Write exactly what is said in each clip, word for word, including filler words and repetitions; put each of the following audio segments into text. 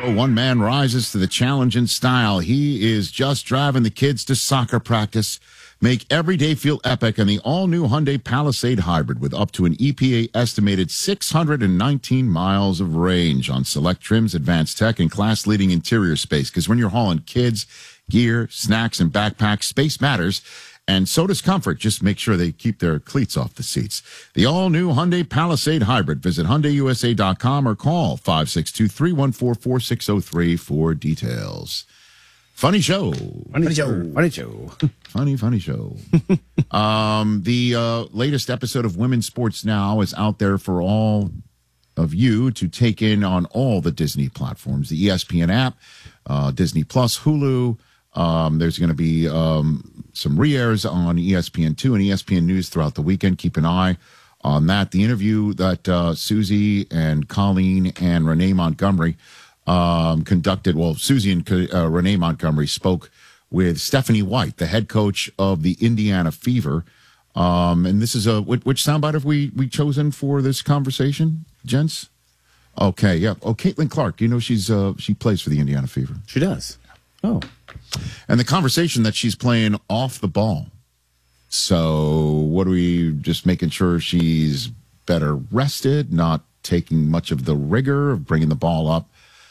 One man rises to the challenge in style. He is just driving the kids to soccer practice. Make every day feel epic in the all-new Hyundai Palisade Hybrid with up to an E P A estimated six hundred nineteen miles of range on select trims, advanced tech, and class-leading interior space. Because when you're hauling kids, gear, snacks, and backpacks, space matters. And so does comfort. Just make sure they keep their cleats off the seats. The all-new Hyundai Palisade Hybrid. Visit Hyundai U S A dot com or call five six two, three one four, four six zero three for details. Funny show. Funny show. Funny show. Funny, funny show. um, the uh, latest episode of Women's Sports Now is out there for all of you to take in on all the Disney platforms. The E S P N app, uh, Disney Plus, Hulu. Um, there's going to be um, some re-airs on E S P N two and E S P N News throughout the weekend. Keep an eye on that. The interview that uh, Susie and Colleen and Renee Montgomery um, conducted, well, Susie and uh, Renee Montgomery spoke with Stephanie White, the head coach of the Indiana Fever. Um, and this is a, which, which soundbite have we, we chosen for this conversation, gents? Okay, yeah. Oh, Caitlin Clark, you know she's uh, she plays for the Indiana Fever. She does. Oh. And the conversation that she's playing off the ball. So what are we just making sure she's better rested, not taking much of the rigor of bringing the ball up,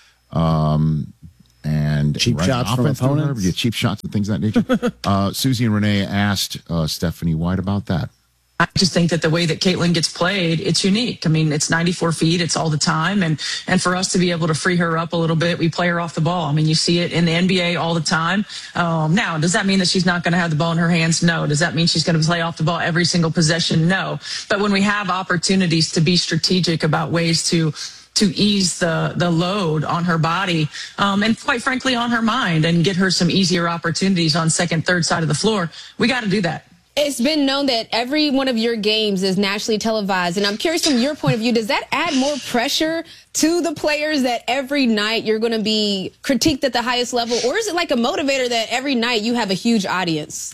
um, and cheap shots from opponents, yeah, cheap shots and things of that nature. uh, Susie and Renee asked uh, Stephanie White about that. I just think that the way that Caitlin gets played, it's unique. I mean, it's ninety-four feet. It's all the time. And and for us to be able to free her up a little bit, we play her off the ball. I mean, you see it in the N B A all the time. Um, now, does that mean that she's not going to have the ball in her hands? No. Does that mean she's going to play off the ball every single possession? No. But when we have opportunities to be strategic about ways to to ease the the load on her body um, and quite frankly on her mind and get her some easier opportunities on second, third side of the floor, we got to do that. It's been known that every one of your games is nationally televised. And I'm curious from your point of view, does that add more pressure to the players that every night you're going to be critiqued at the highest level? Or is it like a motivator that every night you have a huge audience?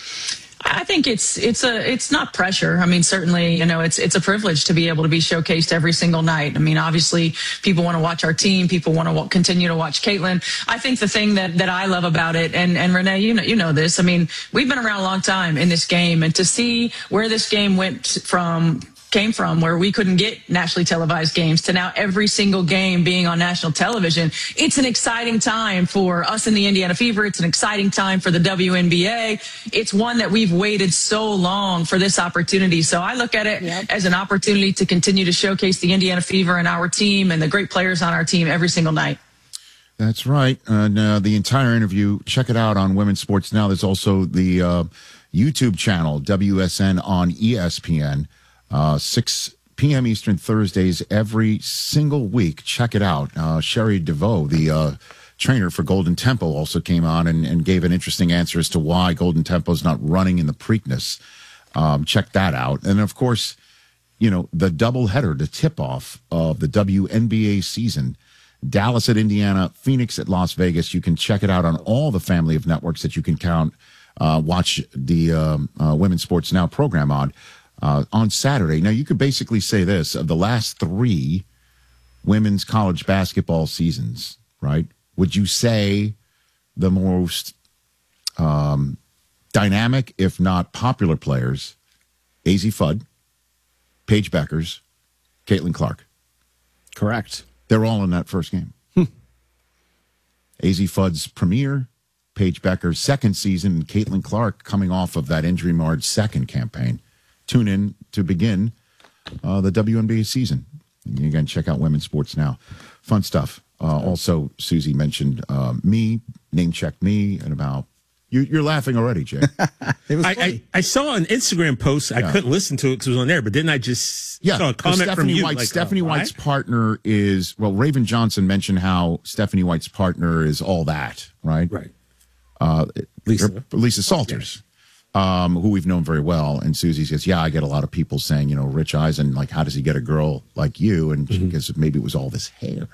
I think it's it's a it's not pressure. I mean, certainly, you know, it's it's a privilege to be able to be showcased every single night. I mean, obviously, people want to watch our team. People want to w- continue to watch Caitlin. I think the thing that, that I love about it, and, and Renee, you know, you know this. I mean, we've been around a long time in this game, and to see where this game went from. came from where we couldn't get nationally televised games to now every single game being on national television. It's an exciting time for us in the Indiana Fever. It's an exciting time for the W N B A. It's one that we've waited so long for this opportunity. So I look at it yep. as an opportunity to continue to showcase the Indiana Fever and our team and the great players on our team every single night. That's right. And uh, the entire interview, check it out on Women's Sports Now. There's also the uh, YouTube channel, W S N on E S P N. Uh, six p.m. Eastern Thursdays every single week. Check it out. Uh, Sherry DeVoe, the uh, trainer for Golden Temple, also came on and, and gave an interesting answer as to why Golden Temple is not running in the Preakness. Um, check that out. And, of course, you know, the doubleheader, the tip-off of the W N B A season, Dallas at Indiana, Phoenix at Las Vegas. You can check it out on all the family of networks that you can count, uh, watch the um, uh, Women's Sports Now program on. Uh, on Saturday. Now, you could basically say this, of the last three women's college basketball seasons, right, would you say the most um, dynamic, if not popular players, Azzi Fudd, Paige Bueckers, Caitlin Clark? Correct. They're all in that first game. Hmm. Azzi Fudd's premiere, Paige Bueckers' second season, and Caitlin Clark coming off of that injury-marred second campaign. Tune in to begin uh, the W N B A season. You can check out Women's Sports Now. Fun stuff. Uh, also, Susie mentioned uh, me, name-checked me, and about... You, you're laughing already, Jay. It was I, I, I saw an Instagram post. I yeah. couldn't listen to it because it was on there, but didn't I just yeah, saw a comment Stephanie from you? White, like, Stephanie uh, White's partner is... Well, Raven Johnson mentioned how Stephanie White's partner is all that, right? Right. Uh, Lisa. Lisa Salters. Um, who we've known very well. And Susie says, yeah, I get a lot of people saying, you know, Rich Eisen, like, how does he get a girl like you? And she mm-hmm. goes, maybe it was all this hair.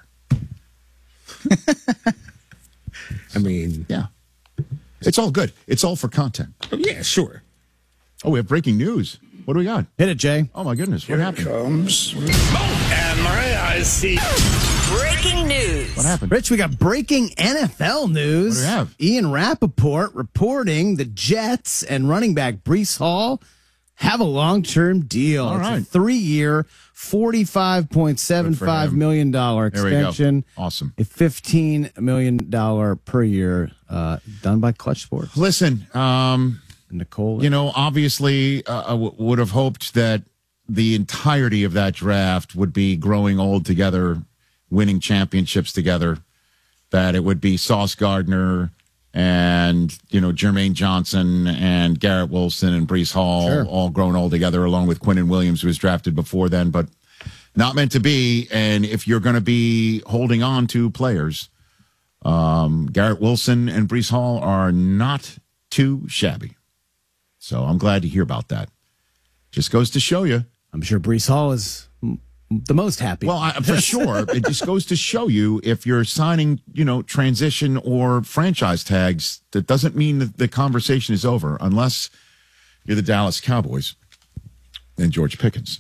I mean, yeah. It's all good. It's all for content. Oh, yeah, sure. Oh, we have breaking news. What do we got? Hit it, Jay. Oh, my goodness. What Here happened? Comes. Oh, and my eyes see. breaking news. What happened? Rich, we got breaking N F L news. What do we have? Ian Rappaport reporting the Jets and running back Breece Hall have a long-term deal. All right. It's a three-year, forty-five point seven five million dollars There we go. extension. Awesome. A fifteen million dollars per year uh, done by Clutch Sports. Listen, um, Nicole. you know, obviously, uh, I w- would have hoped that the entirety of that draft would be growing old together, winning championships together, that it would be Sauce Gardner and, you know, Jermaine Johnson and Garrett Wilson and Breece Hall Sure. all grown old together, along with Quinnen Williams, who was drafted before then, but not meant to be. And if you're going to be holding on to players, um, Garrett Wilson and Breece Hall are not too shabby. So I'm glad to hear about that. Just goes to show you. I'm sure Breece Hall is m- the most happy. Well, I, for sure. It just goes to show you if you're signing, you know, transition or franchise tags, that doesn't mean that the conversation is over unless you're the Dallas Cowboys and George Pickens.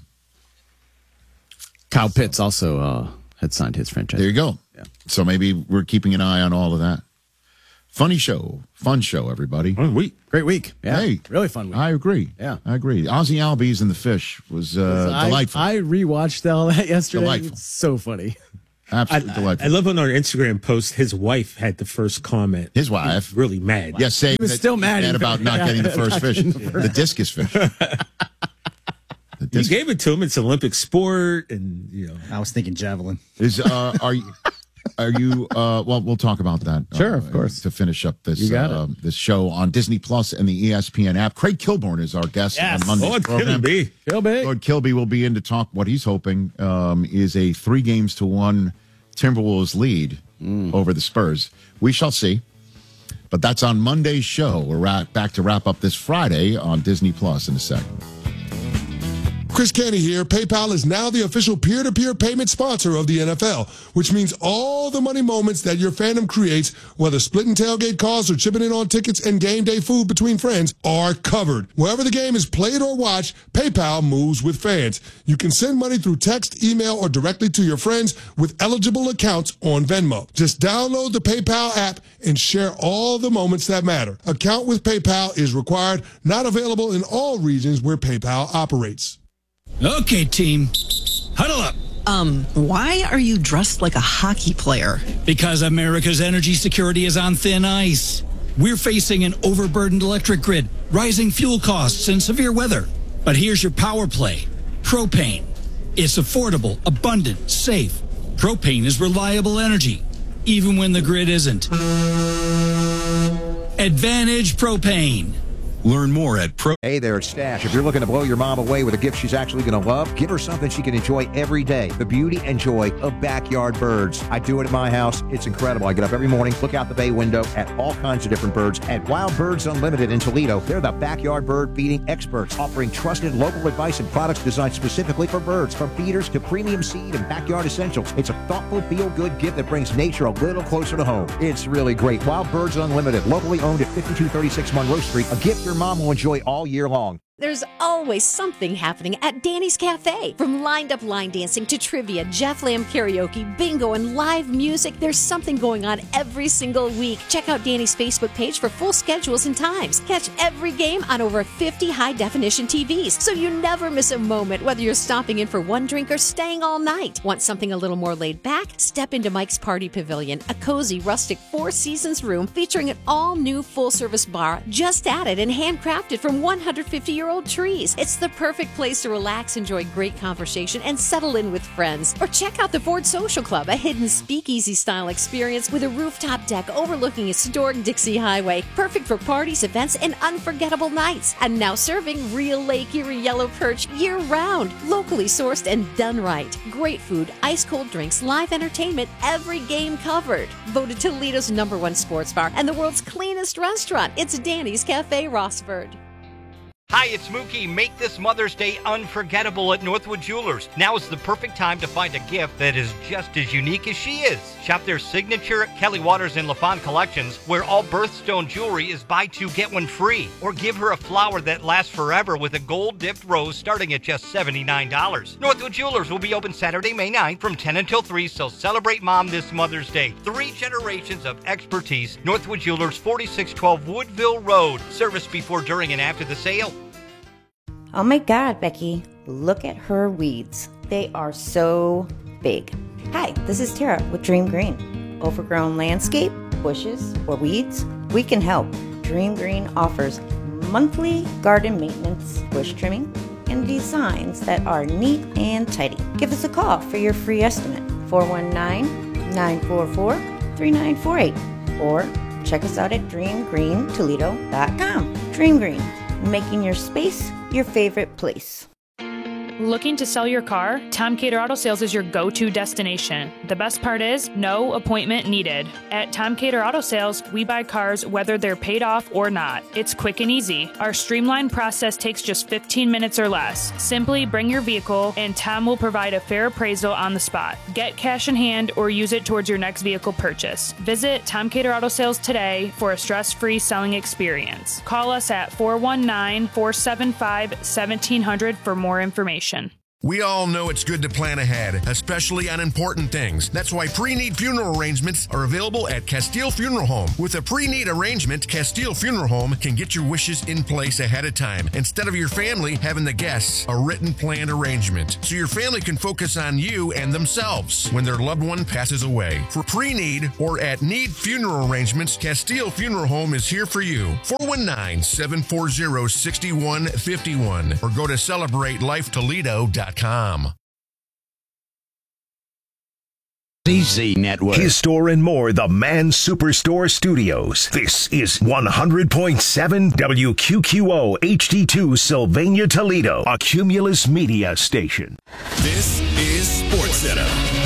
Kyle Pitts also uh, had signed his franchise. There you go. Yeah. So maybe we're keeping an eye on all of that. Funny show. Fun show, everybody. One week. Great week. Yeah, Hey, really fun week. I agree. Yeah. I agree. Ozzy Albies and the Fish was uh, I, delightful. I rewatched all that yesterday. Delightful. It's so funny. Absolutely I, delightful. I love on our Instagram post, his wife had the first comment. His wife. Really mad. Yes, saying was that still he's mad he- about not yeah, getting the first not fish, getting the, discus fish. The You disc gave it to him. It's an Olympic sport. And, you know. I was thinking javelin. is uh, are you are you uh, well? We'll talk about that. Sure, uh, of course. To finish up this You got uh, this show on Disney Plus and the E S P N app. Craig Kilborn is our guest Yes. on Monday's Oh, it's program. going to be. Kilby. Lord Kilby will be in to talk what he's hoping um, is a three games to one Timberwolves lead over the Spurs. We shall see. But that's on Monday's show. We're ra- back to wrap up this Friday on Disney Plus in a second. Chris Canty here. PayPal is now the official peer-to-peer payment sponsor of the N F L, which means all the money moments that your fandom creates, whether splitting tailgate costs or chipping in on tickets and game day food between friends, are covered. Wherever the game is played or watched, PayPal moves with fans. You can send money through text, email, or directly to your friends with eligible accounts on Venmo. Just download the PayPal app and share all the moments that matter. Account with PayPal is required, not available in all regions where PayPal operates. Okay, team, huddle up. Um, why are you dressed like a hockey player? Because America's energy security is on thin ice. We're facing an overburdened electric grid, rising fuel costs, and severe weather. But here's your power play. Propane. It's affordable, abundant, safe. Propane is reliable energy, even when the grid isn't. Advantage Propane. Learn more at Pro. Hey there, it's Stash. If you're looking to blow your mom away with a gift she's actually going to love, give her something she can enjoy every day. The beauty and joy of backyard birds. I do it at my house. It's incredible. I get up every morning, look out the bay window at all kinds of different birds. At Wild Birds Unlimited in Toledo, they're the backyard bird feeding experts, offering trusted local advice and products designed specifically for birds, from feeders to premium seed and backyard essentials. It's a thoughtful, feel-good gift that brings nature a little closer to home. It's really great. Wild Birds Unlimited, locally owned at fifty-two thirty-six Monroe Street. A gift your mom will enjoy all year long. There's always something happening at Danny's Cafe. From lined-up line dancing to trivia, Jeff Lamb karaoke, bingo, and live music, there's something going on every single week. Check out Danny's Facebook page for full schedules and times. Catch every game on over fifty high-definition T Vs, so you never miss a moment, whether you're stopping in for one drink or staying all night. Want something a little more laid back? Step into Mike's Party Pavilion, a cozy, rustic Four Seasons room featuring an all-new full-service bar just added and handcrafted from one hundred fifty-year-old trees. It's the perfect place to relax, enjoy great conversation, and settle in with friends. Or check out the Ford Social Club, a hidden speakeasy-style experience with a rooftop deck overlooking historic Dixie Highway. Perfect for parties, events, and unforgettable nights. And now serving real Lake Erie yellow perch year-round. Locally sourced and done right. Great food, ice-cold drinks, live entertainment, every game covered. Voted Toledo's number one sports bar and the world's cleanest restaurant. It's Danny's Cafe Rossford. Hi, it's Mookie. Make this Mother's Day unforgettable at Northwood Jewelers. Now is the perfect time to find a gift that is just as unique as she is. Shop their signature Kelly Waters and LaFawn collections, where all birthstone jewelry is buy two, get one free. Or give her a flower that lasts forever with a gold-dipped rose starting at just seventy-nine dollars. Northwood Jewelers will be open Saturday, May ninth from ten until three, so celebrate Mom this Mother's Day. Three generations of expertise. Northwood Jewelers, forty-six twelve Woodville Road. Service before, during, and after the sale. Oh my God, Becky, look at her weeds. They are so big. Hi, this is Tara with Dream Green. Overgrown landscape, bushes, or weeds? We can help. Dream Green offers monthly garden maintenance, bush trimming, and designs that are neat and tidy. Give us a call for your free estimate, four one nine, nine four four, three nine four eight, or check us out at dream green toledo dot com. Dream Green, making your space your favorite place. Looking to sell your car? Tom Cater Auto Sales is your go-to destination. The best part is, no appointment needed. At Tom Cater Auto Sales, we buy cars whether they're paid off or not. It's quick and easy. Our streamlined process takes just fifteen minutes or less. Simply bring your vehicle, and Tom will provide a fair appraisal on the spot. Get cash in hand or use it towards your next vehicle purchase. Visit Tom Cater Auto Sales today for a stress-free selling experience. Call us at four one nine, four seven five, one seven zero zero for more information. We all know it's good to plan ahead, especially on important things. That's why pre-need funeral arrangements are available at Castile Funeral Home. With a pre-need arrangement, Castile Funeral Home can get your wishes in place ahead of time, instead of your family having the guests a written planned arrangement, so your family can focus on you and themselves when their loved one passes away. For pre-need or at need funeral arrangements, Castile Funeral Home is here for you. four one nine, seven four zero, six one five one or go to celebrate life toledo dot com. Z Z Network. His store and more, the Man Superstore Studios. This is one hundred point seven W Q Q O H D two Sylvania, Toledo, a Cumulus Media station. This is SportsCenter.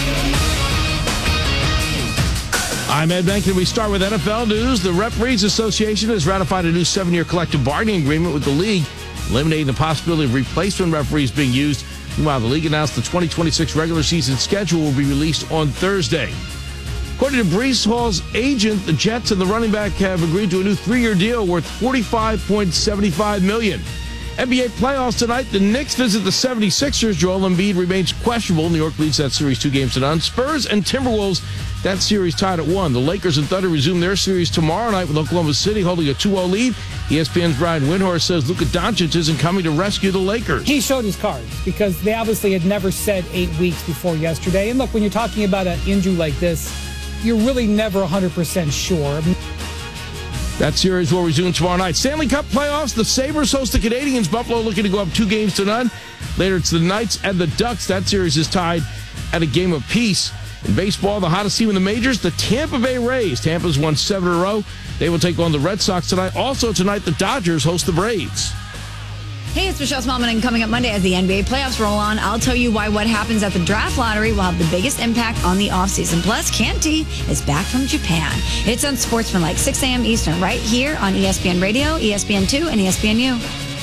I'm Ed Benkin. We start with N F L news. The Referees Association has ratified a new seven-year collective bargaining agreement with the league, eliminating the possibility of replacement referees being used. Meanwhile, the league announced the twenty twenty-six regular season schedule will be released on Thursday. According to Breece Hall's agent, the Jets and the running back have agreed to a new three-year deal worth forty-five point seven five million dollars. N B A playoffs tonight. The Knicks visit the seventy-sixers. Joel Embiid remains questionable. New York leads that series two games to none. Spurs and Timberwolves, that series tied at one. The Lakers and Thunder resume their series tomorrow night with Oklahoma City holding a two oh lead. E S P N's Brian Windhorst says Luka Doncic isn't coming to rescue the Lakers. He showed his cards because they obviously had never said eight weeks before yesterday. And look, when you're talking about an injury like this, you're really never one hundred percent sure. That series will resume tomorrow night. Stanley Cup playoffs. The Sabres host the Canadiens. Buffalo looking to go up two games to none. Later, it's the Knights and the Ducks. That series is tied at a game apiece. In baseball, the hottest team in the majors, the Tampa Bay Rays. Tampa's won seven in a row. They will take on the Red Sox tonight. Also tonight, the Dodgers host the Braves. Hey, it's Michelle Smallman, and coming up Monday as the N B A playoffs roll on, I'll tell you why what happens at the draft lottery will have the biggest impact on the offseason. Plus, Canty is back from Japan. It's Unsportsmanlike, six a.m. Eastern, right here on E S P N Radio, E S P N two, and E S P N U.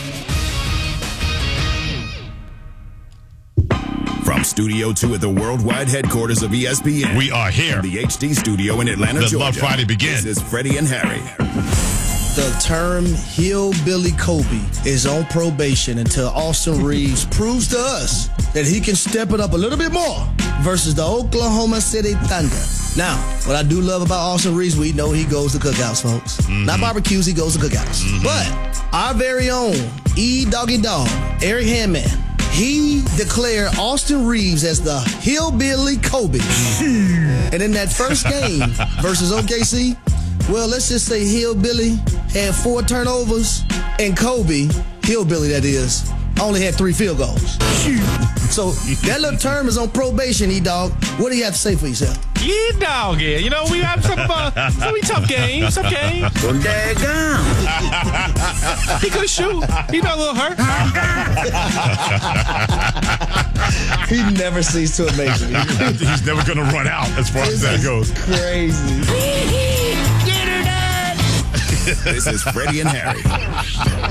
From Studio two at the worldwide headquarters of E S P N. We are here. The H D studio in Atlanta, Let Georgia. Love Friday begin. This is Freddie and Harry. The term Hillbilly Kobe is on probation until Austin Reeves proves to us that he can step it up a little bit more versus the Oklahoma City Thunder. Now, what I do love about Austin Reeves, we know he goes to cookouts, folks. Mm-hmm. Not barbecues, he goes to cookouts. Mm-hmm. But our very own E-Doggy Dog, Eric Handman, he declared Austin Reeves as the Hillbilly Kobe. And in that first game versus O K C, well, let's just say Hillbilly had four turnovers, and Kobe, Hillbilly that is, only had three field goals. So that little term is on probation, E-Dog. What do you have to say for yourself? E-Dog, yeah. You know, we have some, uh, some tough games, tough games. Well, daggone. He could shoot. He got a little hurt. He never ceased to amaze me. He's never going to run out as far this as that goes. Crazy. This is Freddie and Harry.